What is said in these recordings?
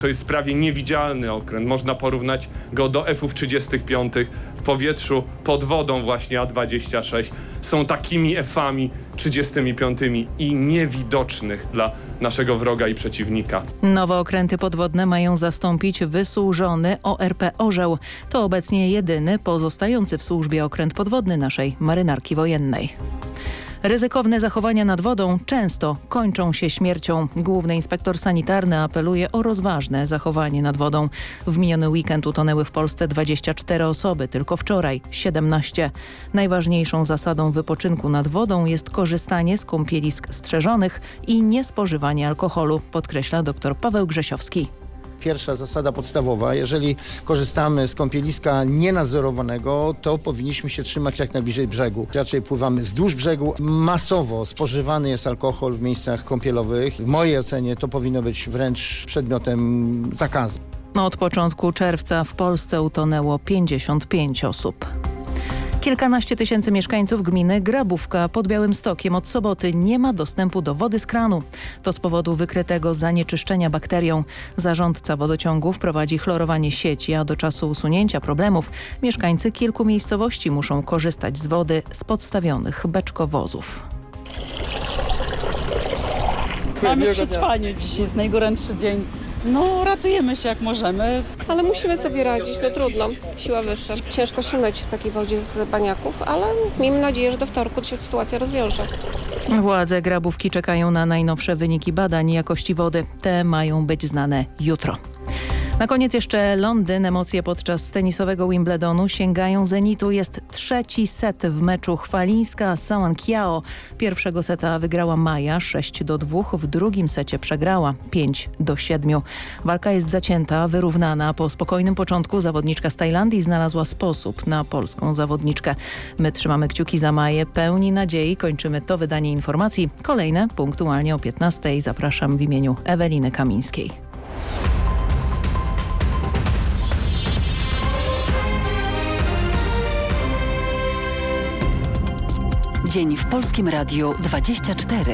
To jest prawie niewidzialny okręt. Można porównać go do F-35 w powietrzu pod wodą właśnie A-26. Są takimi F-ami 35 i niewidocznych dla naszego wroga i przeciwnika. Nowe okręty podwodne mają zastąpić wysłużony ORP Orzeł. To obecnie jedyny pozostający w służbie okręt podwodny naszej marynarki wojennej. Ryzykowne zachowania nad wodą często kończą się śmiercią. Główny inspektor sanitarny apeluje o rozważne zachowanie nad wodą. W miniony weekend utonęły w Polsce 24 osoby, tylko wczoraj 17. Najważniejszą zasadą wypoczynku nad wodą jest korzystanie z kąpielisk strzeżonych i niespożywanie alkoholu, podkreśla dr Paweł Grzesiowski. Pierwsza zasada podstawowa, jeżeli korzystamy z kąpieliska nienadzorowanego, to powinniśmy się trzymać jak najbliżej brzegu. Raczej pływamy wzdłuż brzegu. Masowo spożywany jest alkohol w miejscach kąpielowych. W mojej ocenie to powinno być wręcz przedmiotem zakazu. Od początku czerwca w Polsce utonęło 55 osób. Kilkanaście tysięcy mieszkańców gminy Grabówka pod Białymstokiem od soboty nie ma dostępu do wody z kranu. To z powodu wykrytego zanieczyszczenia bakterią. Zarządca wodociągów prowadzi chlorowanie sieci, a do czasu usunięcia problemów mieszkańcy kilku miejscowości muszą korzystać z wody z podstawionych beczkowozów. Mamy przetrwanie, dzisiaj jest najgorętszy dzień. No, ratujemy się jak możemy. Ale musimy sobie radzić, no trudno, siła wyższa. Ciężko się myć w takiej wodzie z baniaków, ale miejmy nadzieję, że do wtorku się sytuacja rozwiąże. Władze Grabówki czekają na najnowsze wyniki badań jakości wody. Te mają być znane jutro. Na koniec jeszcze Londyn. Emocje podczas tenisowego Wimbledonu sięgają zenitu. Jest trzeci set w meczu Chwalińska-São Kiao. Pierwszego seta wygrała Maja 6-2, w drugim secie przegrała 5-7. Walka jest zacięta, wyrównana. Po spokojnym początku zawodniczka z Tajlandii znalazła sposób na polską zawodniczkę. My trzymamy kciuki za Maję, pełni nadziei. Kończymy to wydanie informacji. Kolejne punktualnie o 15:00. Zapraszam w imieniu Eweliny Kamińskiej. Dzień w Polskim Radiu 24.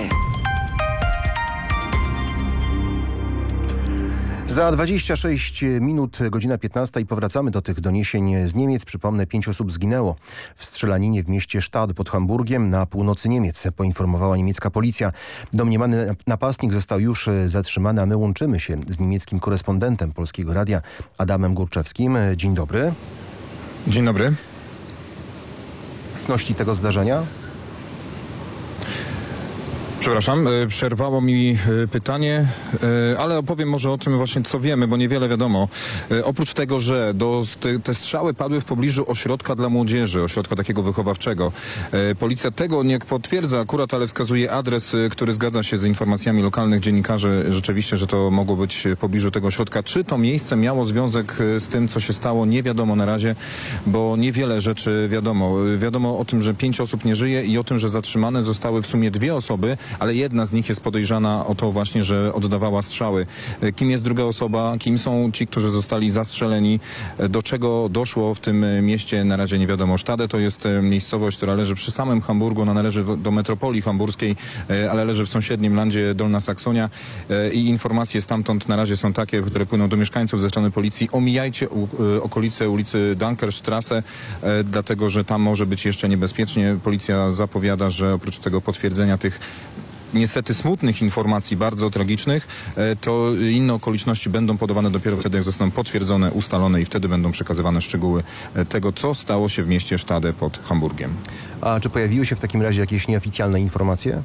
Za 26 minut, godzina 15 i powracamy do tych doniesień z Niemiec. Przypomnę, 5 osób zginęło w strzelaninie w mieście Stade pod Hamburgiem na północy Niemiec, poinformowała niemiecka policja. Domniemany napastnik został już zatrzymany, a my łączymy się z niemieckim korespondentem Polskiego Radia Adamem Górczewskim. Dzień dobry. Dzień dobry. Znośności tego zdarzenia? Przepraszam, przerwało mi pytanie, ale opowiem może o tym właśnie, co wiemy, bo niewiele wiadomo. Oprócz tego, że te strzały padły w pobliżu ośrodka dla młodzieży, ośrodka takiego wychowawczego. Policja tego nie potwierdza akurat, ale wskazuje adres, który zgadza się z informacjami lokalnych dziennikarzy rzeczywiście, że to mogło być w pobliżu tego ośrodka. Czy to miejsce miało związek z tym, co się stało, nie wiadomo na razie, bo niewiele rzeczy wiadomo. Wiadomo o tym, że 5 osób nie żyje i o tym, że zatrzymane zostały w sumie 2 osoby, ale jedna z nich jest podejrzana o to właśnie, że oddawała strzały. Kim jest druga osoba? Kim są ci, którzy zostali zastrzeleni? Do czego doszło w tym mieście? Na razie nie wiadomo. Stade to jest miejscowość, która leży przy samym Hamburgu. Ona należy do metropolii hamburskiej, ale leży w sąsiednim landzie Dolna Saksonia. I informacje stamtąd na razie są takie, które płyną do mieszkańców ze strony policji. Omijajcie okolice ulicy Dankerstrasse, dlatego że tam może być jeszcze niebezpiecznie. Policja zapowiada, że oprócz tego potwierdzenia tych niestety smutnych informacji, bardzo tragicznych, to inne okoliczności będą podawane dopiero wtedy, jak zostaną potwierdzone, ustalone i wtedy będą przekazywane szczegóły tego, co stało się w mieście Stade pod Hamburgiem. A czy pojawiły się w takim razie jakieś nieoficjalne informacje?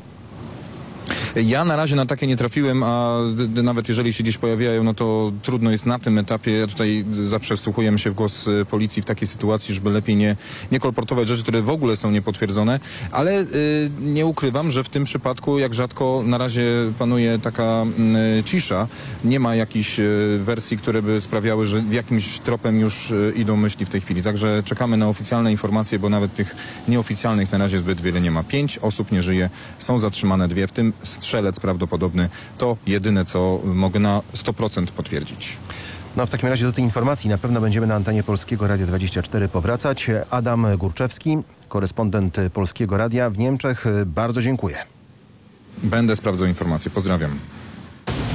Ja na razie na takie nie trafiłem, a nawet jeżeli się gdzieś pojawiają, no to trudno jest na tym etapie. Ja tutaj zawsze wsłuchujemy się w głos policji w takiej sytuacji, żeby lepiej nie kolportować rzeczy, które w ogóle są niepotwierdzone, ale nie ukrywam, że w tym przypadku jak rzadko na razie panuje taka cisza. Nie ma jakichś wersji, które by sprawiały, że jakimś tropem już idą myśli w tej chwili. Także czekamy na oficjalne informacje, bo nawet tych nieoficjalnych na razie zbyt wiele nie ma. 5 osób nie żyje, są zatrzymane 2, w tym strzelec prawdopodobny. To jedyne, co mogę na 100% potwierdzić. No w takim razie do tej informacji na pewno będziemy na antenie Polskiego Radia 24 powracać. Adam Górczewski, korespondent Polskiego Radia w Niemczech. Bardzo dziękuję. Będę sprawdzał informacje. Pozdrawiam.